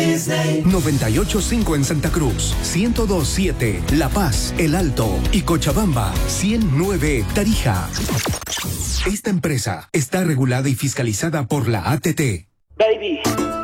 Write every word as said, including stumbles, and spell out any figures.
Disney. noventa y ocho punto cinco en Santa Cruz, ciento dos punto siete La Paz, El Alto y Cochabamba, ciento nueve Tarija. Esta empresa está regulada y fiscalizada por la A T T. Baby,